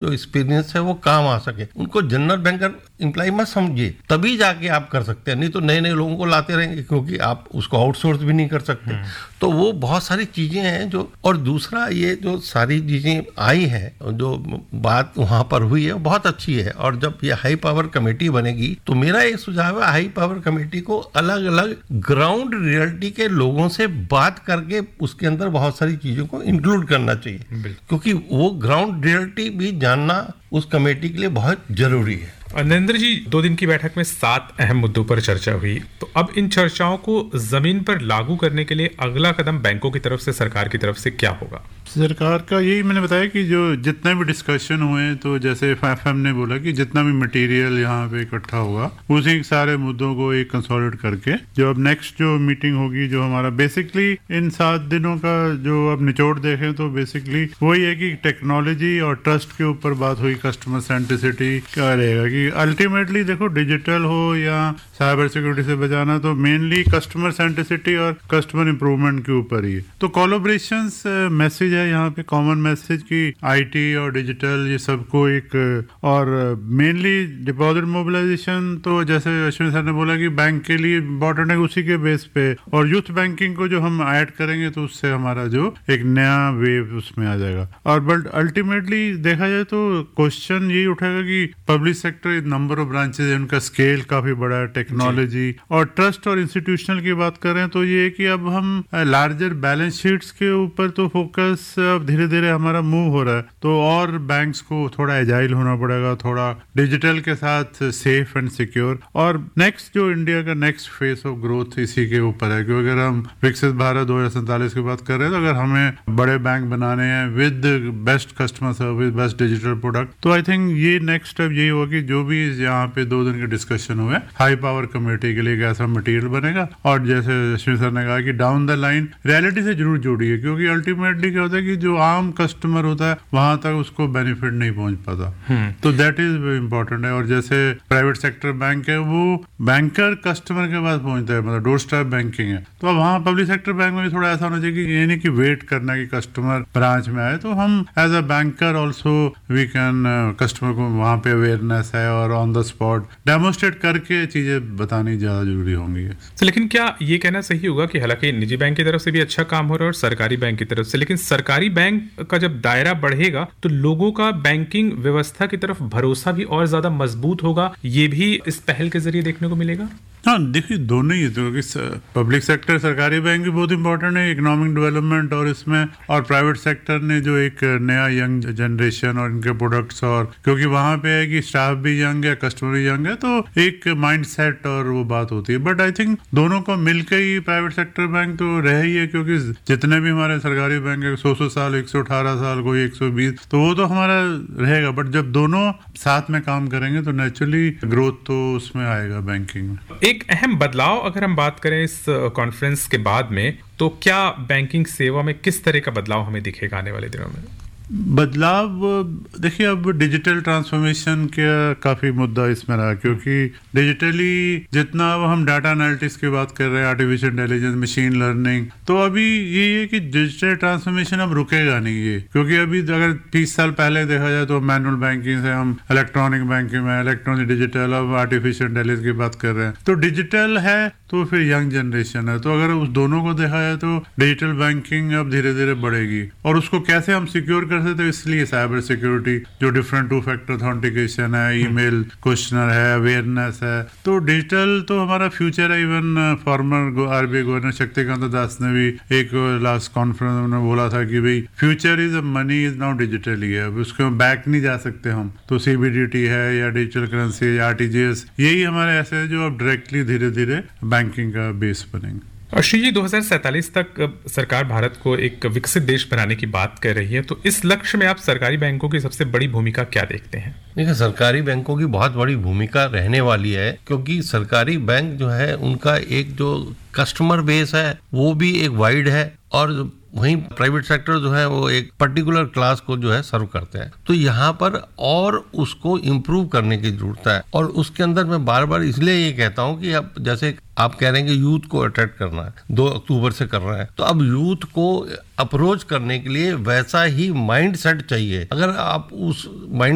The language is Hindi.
जो एक्सपीरियंस है वो काम आ सके। उनको जनरल बैंकर एम्प्लॉय मत समझिए, तभी जाके आप कर सकते हैं, नहीं तो नए नए लोगों को लाते रहेंगे क्योंकि आप उसको आउटसोर्स भी नहीं कर सकते। तो वो बहुत सारी चीजें हैं जो, और दूसरा ये जो सारी चीजें आई हैं, जो बात वहां पर हुई है बहुत अच्छी है। और जब ये हाई पावर कमेटी बनेगी तो मेरा एक सुझाव है, हाई पावर कमेटी को अलग अलग ग्राउंड रियलिटी के लोगों से बात करके उसके अंदर बहुत सारी चीजों को इंक्लूड करना चाहिए, क्योंकि वो ग्राउंड रियलिटी भी जानना उस कमेटी के लिए बहुत जरूरी है। नरेंद्र जी, 2 दिन की बैठक में 7 अहम मुद्दों पर चर्चा हुई, तो अब इन चर्चाओं को जमीन पर लागू करने के लिए अगला कदम बैंकों की तरफ से, सरकार की तरफ से क्या होगा? सरकार का यही मैंने बताया कि जो जितने भी डिस्कशन हुए, तो जैसे FFM ने बोला कि जितना भी मटेरियल यहाँ पे इकट्ठा हुआ उसी सारे मुद्दों को एक कंसोलिडेट करके जो अब नेक्स्ट जो मीटिंग होगी, जो हमारा बेसिकली इन 7 दिनों का जो अब निचोड़ देखें तो बेसिकली वही है कि टेक्नोलॉजी और ट्रस्ट के ऊपर बात हुई, कस्टमर सेंट्रिसिटी का रहेगा कि अल्टीमेटली देखो डिजिटल हो या साइबर सिक्योरिटी से बचाना, तो मेनली कस्टमर सेंट्रिसिटी और कस्टमर इंप्रूवमेंट के ऊपर ही है। तो कोलैबोरेशंस मैसेज है यहाँ पे, कॉमन मैसेज की IT और डिजिटल ये सबको एक, और मेनली डिपॉजिट मोबिलाइजेशन, तो जैसे अश्विनी सर ने बोला कि बैंक के लिए इम्पोर्टेंट है उसी के बेस पे, और यूथ बैंकिंग को जो हम ऐड करेंगे तो उससे हमारा जो एक नया वेव उसमें आ जाएगा। और बट अल्टीमेटली देखा जाए तो क्वेश्चन यही उठेगा कि public sector number of branches है, उनका स्केल काफी बड़ा है, टेक्नोलॉजी और ट्रस्ट और इंस्टीट्यूशनल की बात करें तो ये कि अब हम लार्जर बैलेंस शीट्स के ऊपर तो फोकस अब धीरे धीरे हमारा मूव हो रहा है, तो और बैंक्स को थोड़ा एजाइल होना पड़ेगा, थोड़ा डिजिटल के साथ सेफ एंड सिक्योर। और नेक्स्ट जो इंडिया का नेक्स्ट फेज ऑफ ग्रोथ इसी के ऊपर है, क्योंकि अगर हम विकसित भारत 2047 की बात कर रहे हैं, तो अगर हमें बड़े बैंक बनाने हैं with best customer service, best digital product, तो आई थिंक ये नेक्स्ट स्टेप यही होगा कि जो भी यहाँ पे 2 दिन के डिस्कशन हुए, हाई पावर कमेटी के लिए एक ऐसा मटेरियल बनेगा, और जैसे अश्विनी सर ने कहा कि डाउन द लाइन रियलिटी से जरूर जोड़िए, क्योंकि अल्टीमेटली क्या होता है कि जो आम कस्टमर होता है वहां तक उसको बेनिफिट नहीं पहुंच पाता, तो दैट इज वेरी इंपॉर्टेंट है। और जैसे प्राइवेट सेक्टर बैंक है वो बैंकर कस्टमर के पास पहुंचता है, मतलब डोर स्टेप बैंकिंग है, तो अब वहाँ पब्लिक सेक्टर बैंक में भी थोड़ा ऐसा होना चाहिए कि ये नहीं कि वेट करना कि कस्टमर ब्रांच में आए, तो हम as a banker also we can customer को वहाँ पे अवेयरनेस है और ऑन द स्पॉट डेमोस्ट्रेट करके चीजें बतानी ज्यादा जरूरी होंगी। तो लेकिन क्या ये कहना सही होगा कि हालांकि निजी बैंक की तरफ से भी अच्छा काम हो रहा है और सरकारी बैंक की तरफ से, लेकिन सरकारी बैंक का जब दायरा बढ़ेगा तो लोगों का बैंकिंग व्यवस्था की तरफ भरोसा भी और ज्यादा मजबूत होगा, ये भी इस पहल के जरिए देखने को मिलेगा? हाँ, देखिए दोनों ही, क्योंकि पब्लिक सेक्टर सरकारी बैंक भी बहुत इंपॉर्टेंट है इकोनॉमिक डेवलपमेंट और इसमें, और प्राइवेट सेक्टर ने जो एक नया यंग जनरेशन और इनके प्रोडक्ट्स, और क्योंकि वहाँ पे है कि स्टाफ भी यंग है, कस्टमर भी यंग है, तो एक माइंडसेट और वो बात होती है। बट आई थिंक दोनों को मिलकर ही प्राइवेट सेक्टर बैंक तो रह ही है, क्योंकि जितने भी हमारे सरकारी बैंक है 100 साल, 118 साल, कोई 120, तो वो तो हमारा रहेगा। बट जब दोनों साथ में काम करेंगे तो नेचुरली ग्रोथ तो उसमें आएगा बैंकिंग में। एक अहम बदलाव अगर हम बात करें इस कॉन्फ्रेंस के बाद में, तो क्या बैंकिंग सेवा में किस तरह का बदलाव हमें दिखेगा आने वाले दिनों में? बदलाव देखिए, अब डिजिटल ट्रांसफॉर्मेशन का काफी मुद्दा इसमें रहा, क्योंकि डिजिटली जितना अब हम डाटा एनालिटिक्स की बात कर रहे हैं, आर्टिफिशियल इंटेलिजेंस, मशीन लर्निंग, तो अभी ये है कि डिजिटल ट्रांसफॉर्मेशन अब रुकेगा नहीं ये, क्योंकि अभी अगर 30 साल पहले देखा जाए तो मैनुअल बैंकिंग से हम इलेक्ट्रॉनिक बैंकिंग में, इलेक्ट्रॉनिक डिजिटल, अब आर्टिफिशियल इंटेलिजेंस की बात कर रहे हैं, तो डिजिटल है तो फिर यंग जनरेशन है, तो अगर उस दोनों को देखा जाए तो डिजिटल बैंकिंग अब धीरे धीरे बढ़ेगी। और उसको कैसे हम सिक्योर कर सकते हैं, इसलिए साइबर सिक्योरिटी, जो डिफरेंट 2 फैक्टर ऑथेंटिकेशन है, ईमेल क्वेश्चनर है, अवेयरनेस है, तो डिजिटल तो हमारा फ्यूचर है। Even farmer RBI governor Shaktikanta Das ने भी एक लास्ट कॉन्फ्रेंस में बोला था कि भाई future is money is now digital ही है, अब उसको बैक नहीं जा सकते हम, तो CBDT है या डिजिटल करेंसी या RTGS, यही हमारे ऐसे है जो अब डायरेक्टली धीरे धीरे बैंकिंग का बेस बनेंगे। और श्री जी, 2047 तक सरकार भारत को एक विकसित देश बनाने की बात कर रही है, तो इस लक्ष्य में आप सरकारी बैंकों की सबसे बड़ी भूमिका क्या देखते हैं? देखिए, सरकारी बैंकों की बहुत बड़ी भूमिका रहने वाली है, क्योंकि सरकारी बैंक जो है उनका एक जो कस्टमर बेस है वो भी एक वाइड है, और वहीं प्राइवेट सेक्टर जो है वो एक पर्टिकुलर क्लास को जो है सर्व करते हैं। तो यहाँ पर और उसको इम्प्रूव करने की जरूरत है, और उसके अंदर मैं बार बार इसलिए ये कहता हूँ कि अब जैसे आप कह रहे हैं कि यूथ को अट्रैक्ट करना है, 2 अक्टूबर से कर रहा है, तो अब यूथ को अप्रोच करने के लिए वैसा ही माइंड सेट चाहिए। अगर आप उस माइंड